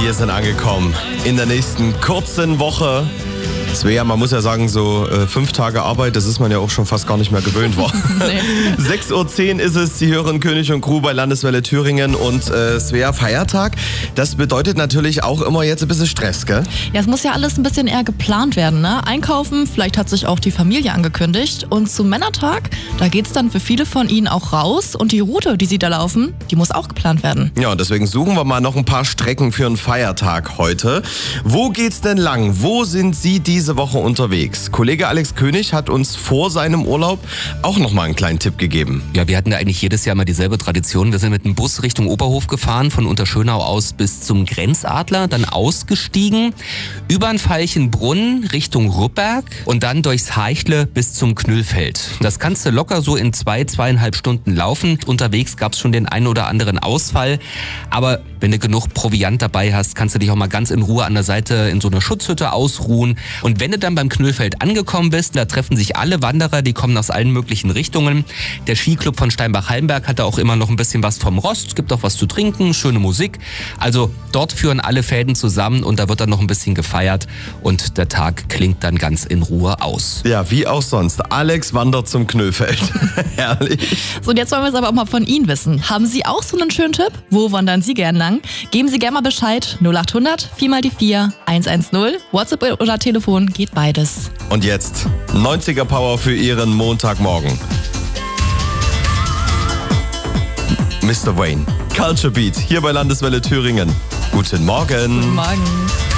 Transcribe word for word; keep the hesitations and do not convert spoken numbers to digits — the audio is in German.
Wir sind angekommen in der nächsten kurzen Woche. Svea, man muss ja sagen, so äh, fünf Tage Arbeit, das ist man ja auch schon fast gar nicht mehr gewöhnt war. Nee. sechs Uhr zehn ist es, Sie hören König und Crew bei Landeswelle Thüringen und äh, Svea, Feiertag. Das bedeutet natürlich auch immer jetzt ein bisschen Stress, gell? Ja, es muss ja alles ein bisschen eher geplant werden, ne? Einkaufen, vielleicht hat sich auch die Familie angekündigt. Und zum Männertag, da geht's dann für viele von Ihnen auch raus. Und die Route, die Sie da laufen, die muss auch geplant werden. Ja, und deswegen suchen wir mal noch ein paar Strecken für einen Feiertag heute. Wo geht's denn lang? Wo sind Sie die diese Woche unterwegs? Kollege Alex König hat uns vor seinem Urlaub auch noch mal einen kleinen Tipp gegeben. Ja, wir hatten da eigentlich jedes Jahr mal dieselbe Tradition. Wir sind mit dem Bus Richtung Oberhof gefahren, von Unterschönau aus bis zum Grenzadler, dann ausgestiegen, über den Veilchenbrunn Richtung Rupperg und dann durchs Haichle bis zum Knüllfeld. Das kannst du locker so in zwei, zweieinhalb Stunden laufen. Unterwegs gab es schon den einen oder anderen Ausfall, aber wenn du genug Proviant dabei hast, kannst du dich auch mal ganz in Ruhe an der Seite in so einer Schutzhütte ausruhen. Und wenn du dann beim Knüllfeld angekommen bist, da treffen sich alle Wanderer, die kommen aus allen möglichen Richtungen. Der Skiclub von Steinbach-Hallenberg hat da auch immer noch ein bisschen was vom Rost. Es gibt auch was zu trinken, schöne Musik. Also dort führen alle Fäden zusammen und da wird dann noch ein bisschen gefeiert und der Tag klingt dann ganz in Ruhe aus. Ja, wie auch sonst. Alex wandert zum Knüllfeld. Herrlich. So, und jetzt wollen wir es aber auch mal von Ihnen wissen. Haben Sie auch so einen schönen Tipp? Wo wandern Sie gern lang? Geben Sie gerne mal Bescheid. null acht hundert vier mal die vier eins eins null. WhatsApp oder Telefon, geht beides. Und jetzt neunziger Power für Ihren Montagmorgen. Mister Wayne, Culture Beat, hier bei Landeswelle Thüringen. Guten Morgen. Guten Morgen.